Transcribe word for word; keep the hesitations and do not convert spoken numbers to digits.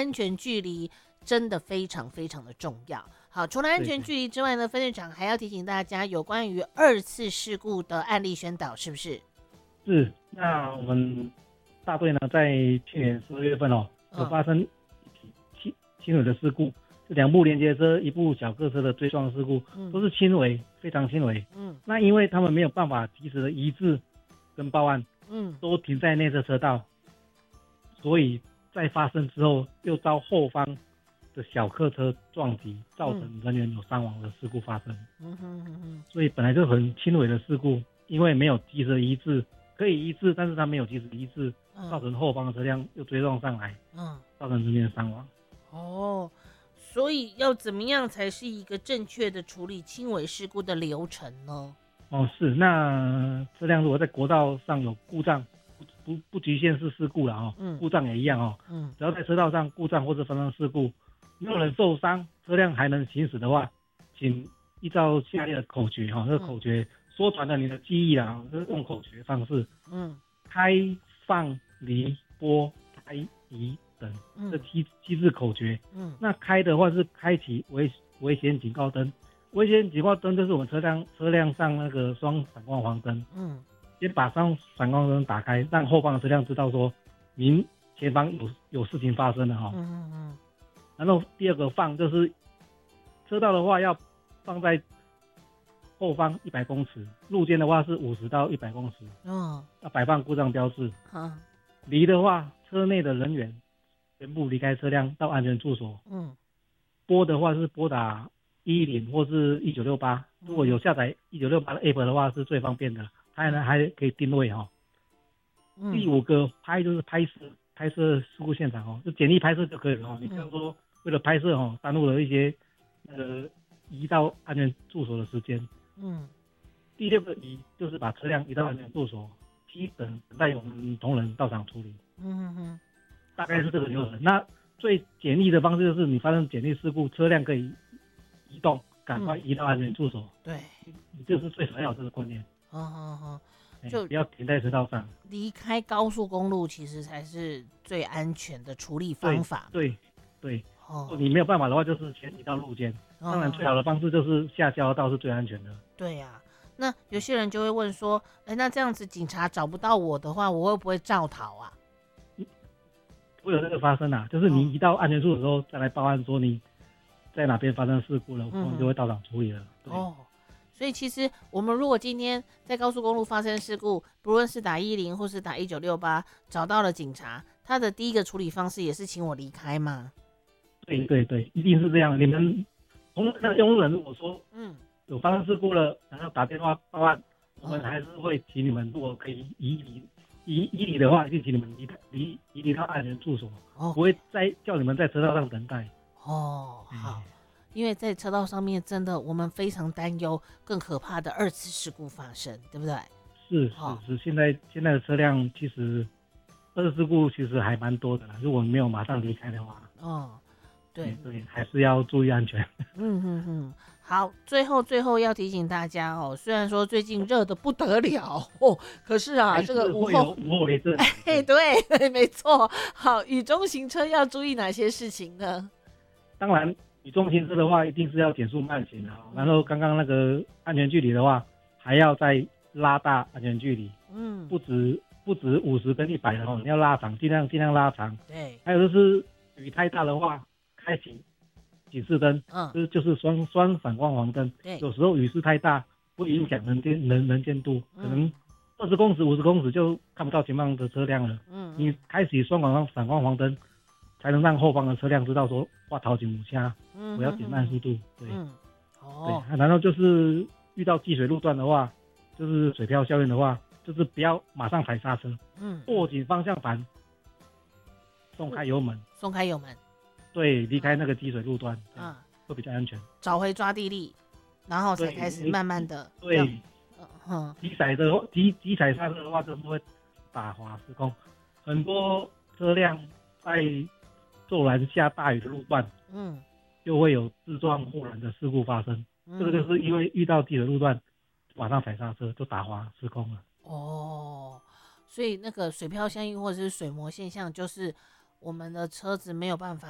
安全距离真的非常非常的重要。好，除了安全距离之外呢，分队长还要提醒大家有关于二次事故的案例宣导，是不是？ 是。那我们大队呢，在去年十二月份哦，有发生轻轻微的事故，是两部连接车、一部小客车的追撞事故，嗯、都是轻微，非常轻微。嗯，那因为他们没有办法及时的移置跟报案，嗯，都停在内侧车道，所以在发生之后又遭后方的小客车撞击，造成人员有伤亡的事故发生。嗯哼哼哼，所以本来就很轻微的事故，因为没有及时移置，可以移置，但是他没有及时移置，造成后方的车辆又追撞上来，嗯，造成人员的伤亡。 哦，所以要怎么样才是一个正确的处理轻微事故的流程呢？ 哦，是。那车辆如果在国道上有故障，不不不局限是事故了哦，嗯，故障也一样哦，嗯，只要在车道上故障或者发生事故，没有人受伤，车辆还能行驶的话，请依照下列的口诀哈，这个口诀缩短了你的记忆啦，就是用口诀方式，嗯，开放离拨胎移等，这七七字口诀，嗯，那开的话是开启危危险警告灯，危险警告灯就是我们车辆车辆上那个双闪光黄灯，嗯，先把双闪光灯打开，让后方的车辆知道说您前方有有事情发生了哈，嗯嗯嗯。然后第二个放就是车道的话要放在后方一百公尺，路肩的话是五十到一百公尺，嗯，要摆放故障标志。嗯，离的话，车内的人员全部离开车辆到安全住所。嗯，拨的话是拨打一一零或是一九六八，如果有下载一九六八的 app 的话是最方便的，它还还可以定位哈、哦。嗯、第五个拍就是拍摄拍摄事故现场哦，就简历拍摄就可以了哦，你不要说为了拍摄哦耽误了一些呃移到安全住所的时间。嗯，第六个移就是把车辆移到安全住所，七等等待我们同仁到场处理。嗯哼哼，大概是这个流程。那最简易的方式就是你发生简易事故，车辆可以移动，赶快移到安全住所。嗯、对，你就是最首要这个观念。哦哦哦。就不要停在车道上， 离开高速公路其实才是最安全的处理方法。 对对对，哦，你没有办法的话，就是先移到路肩。哦、当然，最好的方式就是下交道是最安全的。 对呀、啊，那有些人就会问说，哎，那这样子警察找不到我的话，我会不会肇逃啊？ 会有这个发生啊，就是你移到安全处的时候再来报案说你在哪边发生事故了，我们就会到场处理了。对哦。 所以其实我们如果今天在高速公路发生事故，不论是打一零或是打一九六八，找到了警察，他的第一个处理方式也是请我离开吗？ 对对对，一定是这样。你们从那用路人如果说嗯有发生事故了，然后打电话报案，我们还是会请你们，如果可以移离移移离的话，就请你们离离移离到安全住所，哦，不会再叫你们在车道上等待。 哦，好。因为在车道上面，真的我们非常担忧更可怕的二次事故发生，对不对？ 是是是，现在现在的车辆其实二次事故其实还蛮多的啦，如果没有马上离开的话，哦，对对，还是要注意安全。 嗯嗯嗯，好，最后最后要提醒大家哦，虽然说最近热得不得了哦，可是啊，这个午后午后雷阵， 哎，对对，没错。好，雨中行车要注意哪些事情呢？ 当然。雨中行车的话，一定是要减速慢行啊。然后刚刚那个安全距离的话，还要再拉大安全距离。嗯，不止不止五十跟一百的哦，你要拉长，尽量尽量拉长。对。还有就是雨太大的话，开启警示灯，嗯，就是就是双双闪光黄灯。对。有时候雨势太大，会影响人见人能见度，可能二十公尺、五十公尺就看不到前方的车辆了。嗯。你开启双闪光闪光黄灯，才能让后方的车辆知道说，哇，头前有车，我要减慢速度。对，嗯，哦，对，然后就是遇到积水路段的话，就是水漂效应的话，就是不要马上踩刹车，嗯，握紧方向盘，松开油门， 松开油门， 对，离开那个积水路段，啊，会比较安全， 找回抓地力，然后才开始慢慢的， 对，嗯，急踩的话，急急踩刹车的话，就是会打滑失控，很多车辆在骤然下大雨的路段，嗯，就会有自撞护栏的事故发生。嗯、这个就是因为遇到积水路段，马上踩刹车就打滑失控了。 哦，所以那个水漂效应或者是水膜现象，就是我们的车子没有办法